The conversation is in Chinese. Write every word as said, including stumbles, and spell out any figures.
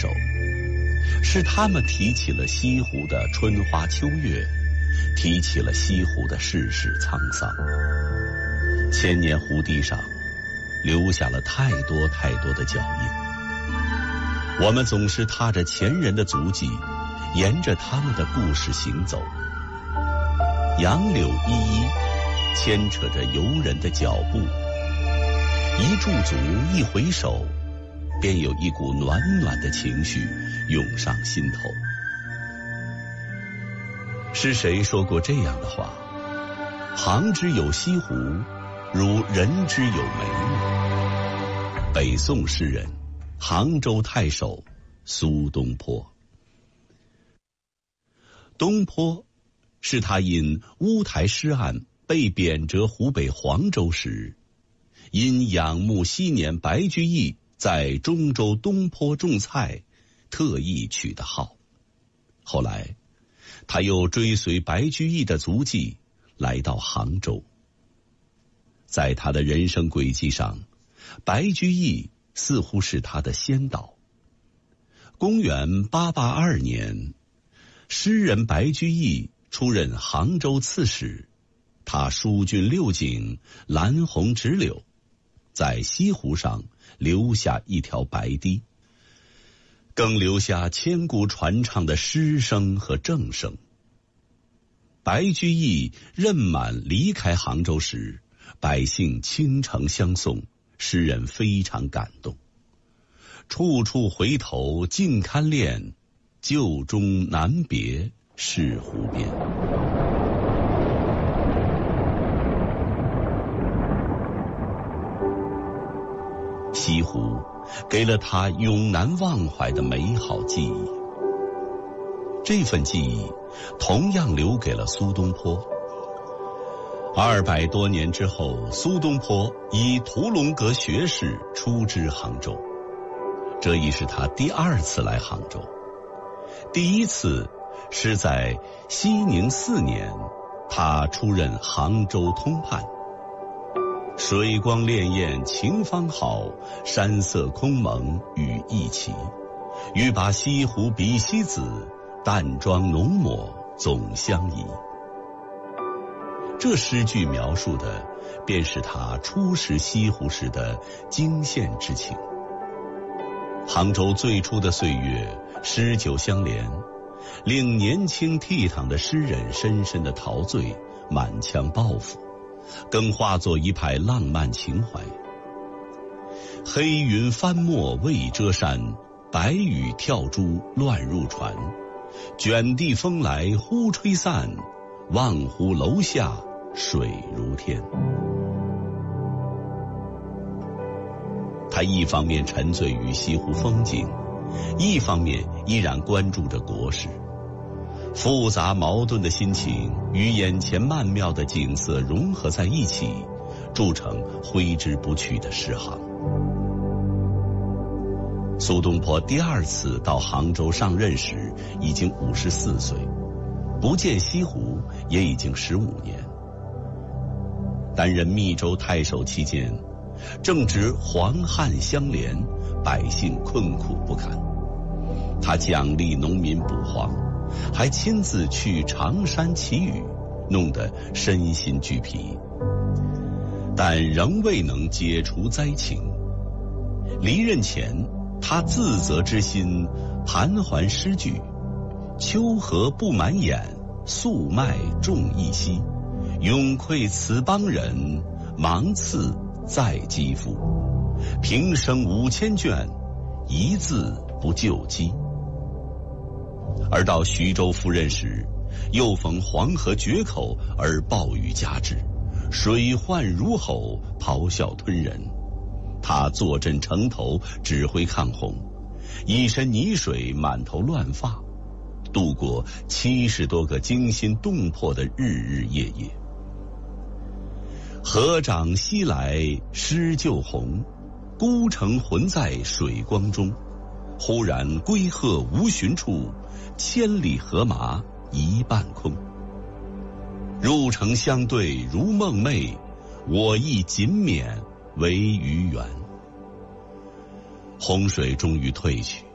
手，是他们提起了西湖的春花秋月，提起了西湖的世事沧桑。千年湖堤上留下了太多太多的脚印，我们总是踏着前人的足迹，沿着他们的故事行走。杨柳依依，牵扯着游人的脚步，一驻足，一回首，便有一股暖暖的情绪涌上心头。是谁说过这样的话？杭之有西湖，如人之有梅。北宋诗人，杭州太守苏东坡。东坡是他因乌台诗案被贬谪湖北黄州时，因仰慕昔年白居易在中州东坡种菜，特意取的号。后来他又追随白居易的足迹来到杭州。在他的人生轨迹上，白居易似乎是他的先导。公元八八二年，诗人白居易出任杭州刺史，他疏浚六景，拦红直柳，在西湖上留下一条白堤，更留下千古传唱的诗声和正声。白居易任满离开杭州时，百姓倾城相送，诗人非常感动。处处回头尽堪恋，旧中难别是湖边。西湖给了他永难忘怀的美好记忆，这份记忆同样留给了苏东坡。二百多年之后，苏东坡以屠龙阁学士出知杭州，这已是他第二次来杭州。第一次是在熙宁四年，他出任杭州通判。水光潋滟晴方好，山色空蒙雨亦奇。欲把西湖比西子，淡妆浓抹总相宜。这诗句描述的便是他初识西湖时的惊羡之情。杭州最初的岁月，诗酒相连，令年轻倜傥的诗人深深的陶醉，满腔抱负，更化作一派浪漫情怀。黑云翻墨未遮山，白雨跳珠乱入船。卷地风来忽吹散，望湖楼下水如天。他一方面沉醉于西湖风景，一方面依然关注着国事。复杂矛盾的心情与眼前曼妙的景色融合在一起，铸成挥之不去的诗行。苏东坡第二次到杭州上任时已经五十四岁，不见西湖也已经十五年。担任密州太守期间，正值黄旱相连，百姓困苦不堪。他奖励农民捕荒，还亲自去常山祈雨，弄得身心俱疲，但仍未能解除灾情。离任前，他自责之心盘桓诗句：秋荷不满眼，粟麦种一稀。永愧此邦人，芒刺在肌肤。平生五千卷，一字不救饥。而到徐州赴任时，又逢黄河决口而暴雨加之，水患如吼，咆哮吞人。他坐镇城头，指挥抗洪，一身泥水，满头乱发，度过七十多个惊心动魄的日日夜夜。河涨西来诗就红，孤城浑在水光中。忽然归鹤无寻处，千里荷马一半空。入城相对如梦寐，我亦仅免为鱼圆。洪水终于退去，